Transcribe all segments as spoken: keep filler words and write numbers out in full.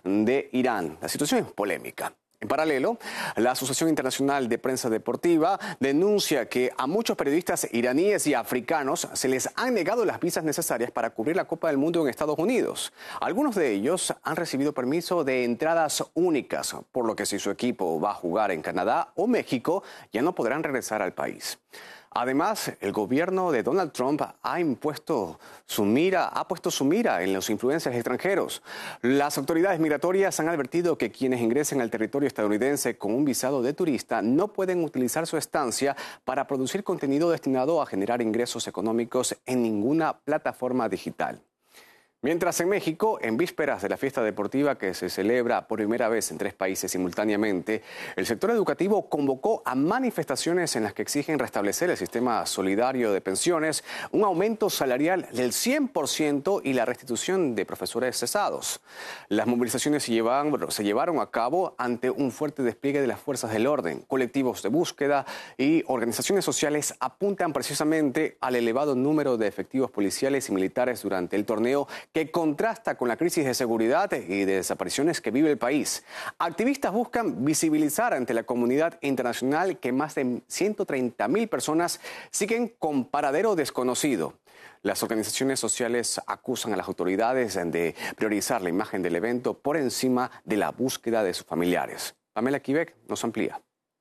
de Irán. La situación es polémica. En paralelo, la Asociación Internacional de Prensa Deportiva denuncia que a muchos periodistas iraníes y africanos se les han negado las visas necesarias para cubrir la Copa del Mundo en Estados Unidos. Algunos de ellos han recibido permiso de entradas únicas, por lo que si su equipo va a jugar en Canadá o México, ya no podrán regresar al país. Además, el gobierno de Donald Trump ha impuesto su mira, ha puesto su mira en los influencers extranjeros. Las autoridades migratorias han advertido que quienes ingresen al territorio estadounidense con un visado de turista no pueden utilizar su estancia para producir contenido destinado a generar ingresos económicos en ninguna plataforma digital. Mientras en México, en vísperas de la fiesta deportiva que se celebra por primera vez en tres países simultáneamente, el sector educativo convocó a manifestaciones en las que exigen restablecer el sistema solidario de pensiones, un aumento salarial del cien por ciento y la restitución de profesores cesados. Las movilizaciones se llevaron, se llevaron a cabo ante un fuerte despliegue de las fuerzas del orden. Colectivos de búsqueda y organizaciones sociales apuntan precisamente al elevado número de efectivos policiales y militares durante el torneo, que contrasta con la crisis de seguridad y de desapariciones que vive el país. Activistas buscan visibilizar ante la comunidad internacional que más de ciento treinta mil personas siguen con paradero desconocido. Las organizaciones sociales acusan a las autoridades de priorizar la imagen del evento por encima de la búsqueda de sus familiares. Pamela Quebec nos amplía.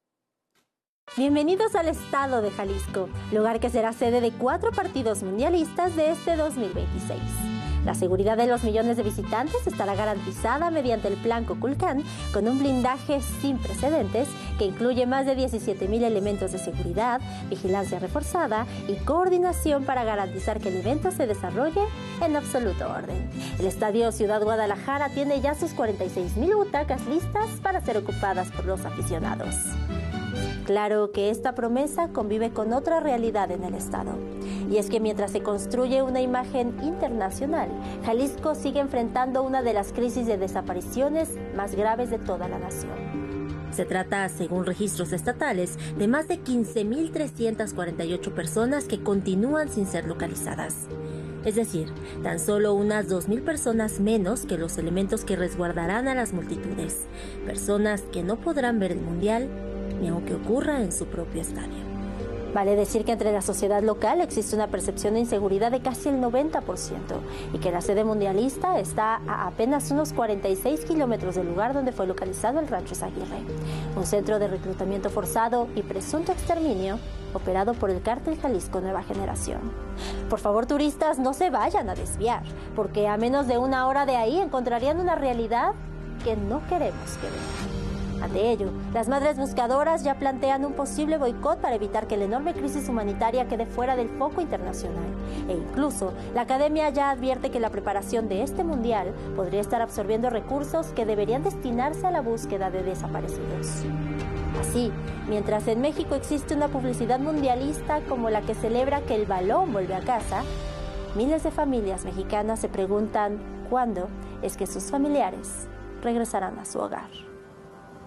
Bienvenidos al estado de Jalisco, lugar que será sede de cuatro partidos mundialistas de este dos mil veintiséis. La seguridad de los millones de visitantes estará garantizada mediante el Plan Kukulcán, con un blindaje sin precedentes que incluye más de diecisiete mil elementos de seguridad, vigilancia reforzada y coordinación para garantizar que el evento se desarrolle en absoluto orden. El Estadio Ciudad Guadalajara tiene ya sus cuarenta y seis mil butacas listas para ser ocupadas por los aficionados. Claro que esta promesa convive con otra realidad en el estado. Y es que mientras se construye una imagen internacional, Jalisco sigue enfrentando una de las crisis de desapariciones más graves de toda la nación. Se trata, según registros estatales, de más de quince mil trescientas cuarenta y ocho personas que continúan sin ser localizadas. Es decir, tan solo unas dos mil personas menos que los elementos que resguardarán a las multitudes. Personas que no podrán ver el mundial ni aunque ocurra en su propio estadio. Vale decir que entre la sociedad local existe una percepción de inseguridad de casi el noventa por ciento y que la sede mundialista está a apenas unos cuarenta y seis kilómetros del lugar donde fue localizado el Rancho Izaguirre, un centro de reclutamiento forzado y presunto exterminio operado por el Cártel Jalisco Nueva Generación. Por favor, turistas, no se vayan a desviar, porque a menos de una hora de ahí encontrarían una realidad que no queremos que vean. Ante ello, las madres buscadoras ya plantean un posible boicot para evitar que la enorme crisis humanitaria quede fuera del foco internacional. E incluso, la academia ya advierte que la preparación de este mundial podría estar absorbiendo recursos que deberían destinarse a la búsqueda de desaparecidos. Así, mientras en México existe una publicidad mundialista como la que celebra que el balón vuelve a casa, miles de familias mexicanas se preguntan cuándo es que sus familiares regresarán a su hogar.